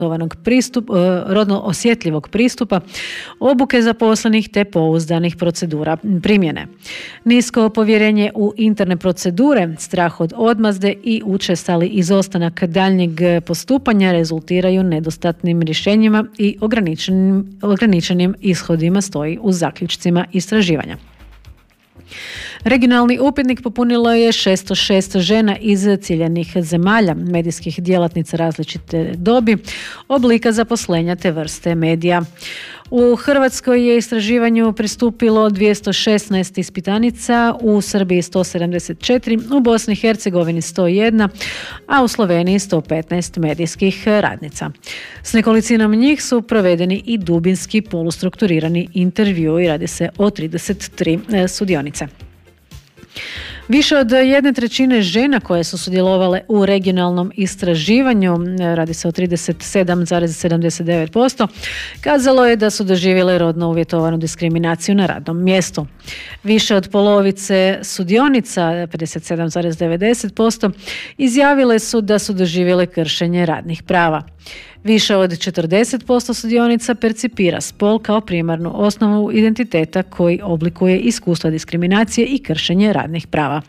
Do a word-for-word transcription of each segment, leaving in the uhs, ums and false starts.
Pristup, rodno osjetljivog pristupa, obuke zaposlenih te pouzdanih procedura primjene. Nisko povjerenje u interne procedure, strah od odmazde i učestali izostanak daljnjeg postupanja rezultiraju nedostatnim rješenjima i ograničenim, ograničenim ishodima, stoji u zaključcima istraživanja. Regionalni upitnik popunilo je šesto šest žena iz ciljanih zemalja, medijskih djelatnica različite dobi, oblika zaposlenja te vrste medija. U Hrvatskoj je istraživanju pristupilo dvjesto šesnaest ispitanica, u Srbiji sto sedamdeset četiri, u Bosni i Hercegovini sto jedan, a u Sloveniji sto petnaest medijskih radnica. S nekolicinom njih su provedeni i dubinski polustrukturirani intervjui, radi se o trideset tri sudionice. Više od jedne trećine žena koje su sudjelovale u regionalnom istraživanju, radi se o trideset sedam zarez sedamdeset devet posto, kazalo je da su doživjele rodno uvjetovanu diskriminaciju na radnom mjestu. Više od polovice sudionica, pedeset sedam zarez devedeset posto, izjavile su da su doživjele kršenje radnih prava. Više od četrdeset posto sudionica percipira spol kao primarnu osnovu identiteta koji oblikuje iskustva diskriminacije i kršenje radnih prava.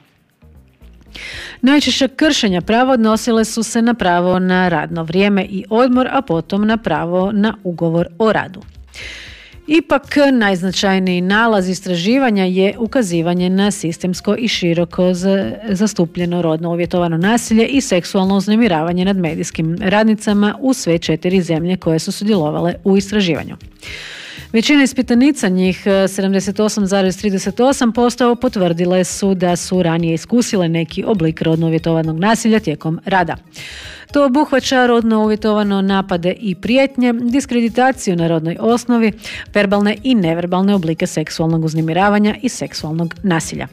Najčešća kršenja prava odnosile su se na pravo na radno vrijeme i odmor, a potom na pravo na ugovor o radu. Ipak, najznačajniji nalaz istraživanja je ukazivanje na sistemsko i široko zastupljeno rodno uvjetovano nasilje i seksualno uznemiravanje nad medijskim radnicama u sve četiri zemlje koje su sudjelovale u istraživanju. Većina ispitanica, njih sedamdeset osam zarez trideset osam posto, potvrdile su da su ranije iskusile neki oblik rodno uvjetovanog nasilja tijekom rada. To obuhvaća rodno uvjetovano napade i prijetnje, diskreditaciju na rodnoj osnovi, verbalne i neverbalne oblike seksualnog uznemiravanja i seksualnog nasilja.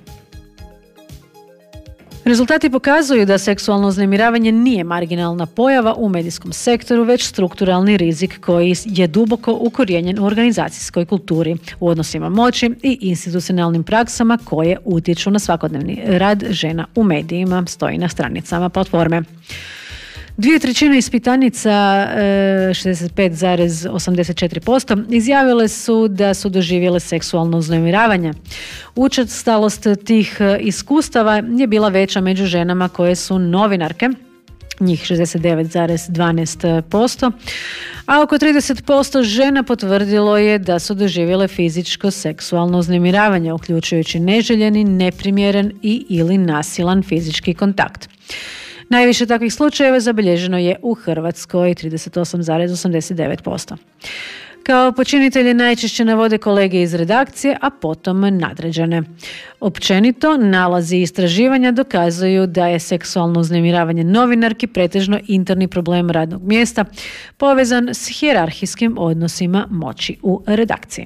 Rezultati pokazuju da seksualno uznemiravanje nije marginalna pojava u medijskom sektoru, već strukturalni rizik koji je duboko ukorijenjen u organizacijskoj kulturi, u odnosima moći i institucionalnim praksama koje utječu na svakodnevni rad žena u medijima, stoji na stranicama platforme. Dvije trećine ispitanica, šezdeset pet zarez osamdeset četiri posto, izjavile su da su doživjele seksualno uznemiravanje. Učestalost tih iskustava je bila veća među ženama koje su novinarke, njih šezdeset devet zarez dvanaest posto, a oko trideset posto žena potvrdilo je da su doživjele fizičko seksualno uznemiravanje, uključujući neželjeni, neprimjeren i ili nasilan fizički kontakt. Najviše takvih slučajeva zabilježeno je u Hrvatskoj, trideset osam zarez osamdeset devet posto. Kao počinitelje najčešće navode kolege iz redakcije, a potom nadređene. Općenito, nalazi istraživanja dokazuju da je seksualno uznemiravanje novinarki pretežno interni problem radnog mjesta, povezan s hijerarhijskim odnosima moći u redakciji.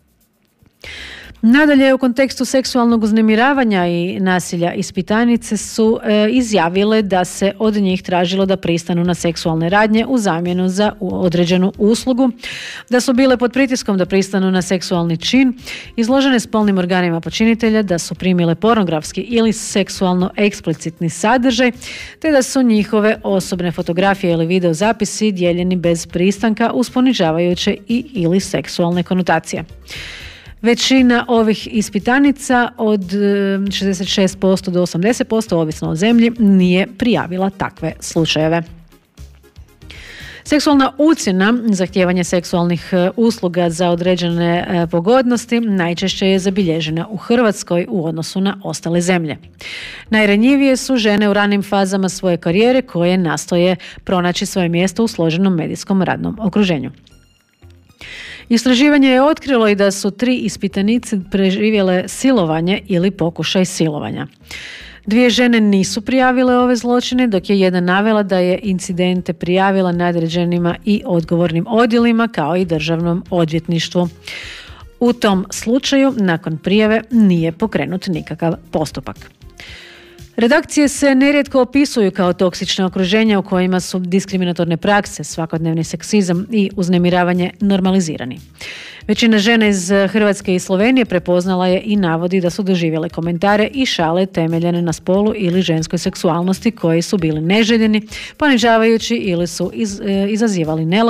Nadalje, u kontekstu seksualnog uznemiravanja i nasilja ispitanice su e, izjavile da se od njih tražilo da pristanu na seksualne radnje u zamjenu za određenu uslugu, da su bile pod pritiskom da pristanu na seksualni čin, izložene spolnim organima počinitelja, da su primile pornografski ili seksualno eksplicitni sadržaj, te da su njihove osobne fotografije ili videozapisi dijeljeni bez pristanka uz ponižavajuće i ili seksualne konotacije. Većina ovih ispitanica od šezdeset šest posto do osamdeset posto, ovisno o zemlji, nije prijavila takve slučajeve. Seksualna ucjena, zahtijevanje seksualnih usluga za određene pogodnosti, najčešće je zabilježena u Hrvatskoj u odnosu na ostale zemlje. Najranjivije su žene u ranim fazama svoje karijere koje nastoje pronaći svoje mjesto u složenom medijskom radnom okruženju. Istraživanje je otkrilo i da su tri ispitanice preživjele silovanje ili pokušaj silovanja. Dvije žene nisu prijavile ove zločine, dok je jedna navela da je incidente prijavila nadređenima i odgovornim odjelima kao i državnom odvjetništvu. U tom slučaju, nakon prijave, nije pokrenut nikakav postupak. Redakcije se nerijetko opisuju kao toksična okruženja u kojima su diskriminatorne prakse, svakodnevni seksizam i uznemiravanje normalizirani. Većina žena iz Hrvatske i Slovenije prepoznala je i navodi da su doživjele komentare i šale temeljene na spolu ili ženskoj seksualnosti koji su bili neželjeni, ponižavajući ili su iz, izazivali nelagode